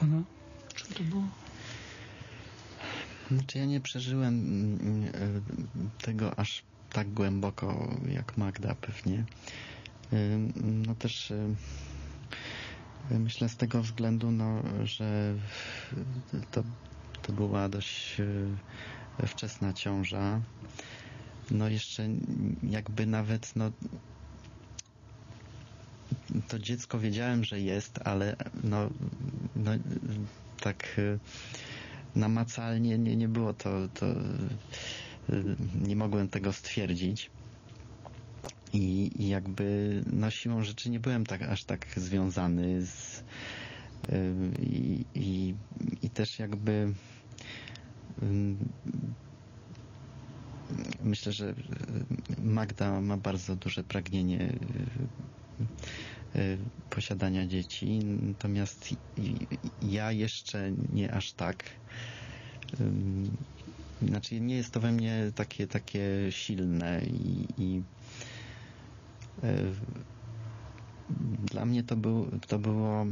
pana? Czym to było? Znaczy ja nie przeżyłem tego aż tak głęboko jak Magda pewnie. No też myślę z tego względu, że to była dość wczesna ciąża. No jeszcze jakby nawet to dziecko wiedziałem, że jest, ale tak namacalnie nie było to nie mogłem tego stwierdzić. I jakby siłą rzeczy nie byłem aż tak związany i też jakby myślę, że Magda ma bardzo duże pragnienie posiadania dzieci, natomiast ja jeszcze nie aż tak. Znaczy nie jest to we mnie takie silne i dla mnie to było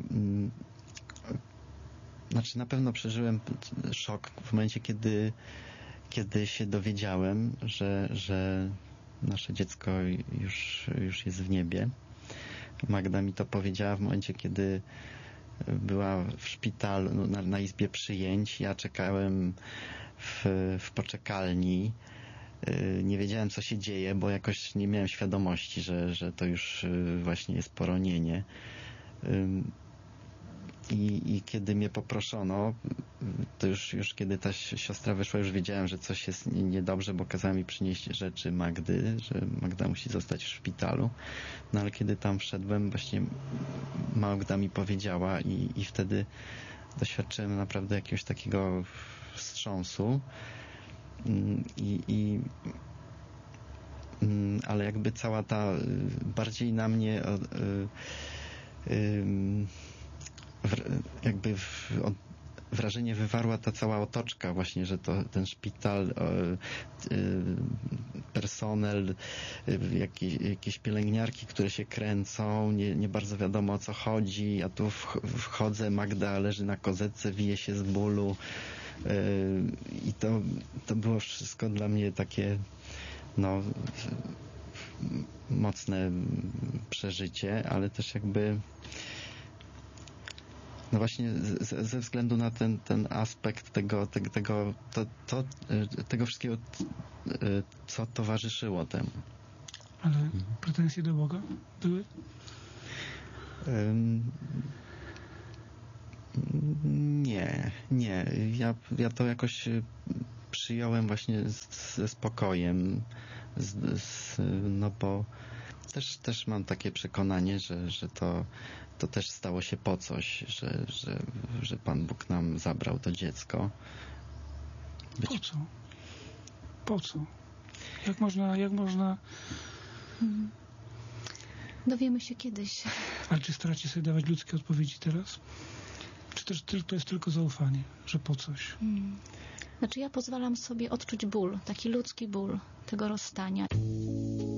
znaczy na pewno przeżyłem szok w momencie, kiedy się dowiedziałem, że nasze dziecko już jest w niebie. Magda mi to powiedziała w momencie, kiedy była w szpitalu, na izbie przyjęć. Ja czekałem w poczekalni. Nie wiedziałem, co się dzieje, bo jakoś nie miałem świadomości, że to już właśnie jest poronienie. I kiedy mnie poproszono, to już kiedy ta siostra wyszła, już wiedziałem, że coś jest niedobrze, bo kazała mi przynieść rzeczy Magdy, że Magda musi zostać w szpitalu. No ale kiedy tam wszedłem, właśnie Magda mi powiedziała i wtedy doświadczyłem naprawdę jakiegoś takiego wstrząsu. Ale jakby cała ta bardziej na mnie jakby wrażenie wywarła ta cała otoczka właśnie, że to ten szpital, personel, jakieś pielęgniarki, które się kręcą, nie bardzo wiadomo o co chodzi, ja tu wchodzę, Magda leży na kozetce, wije się z bólu i to było wszystko dla mnie takie mocne przeżycie, wszystkie, ale też jakby no właśnie ze względu na ten aspekt tego wszystkiego, co towarzyszyło temu. Ale pretensje do Boga były? Nie. Ja to jakoś przyjąłem właśnie ze spokojem, no bo też mam takie przekonanie, że to też stało się po coś, że Pan Bóg nam zabrał to dziecko. Po co? Jak można... Dowiemy się kiedyś. Ale czy staracie sobie dawać ludzkie odpowiedzi teraz? Czy też to jest tylko zaufanie, że po coś? Znaczy ja pozwalam sobie odczuć ból, taki ludzki ból tego rozstania.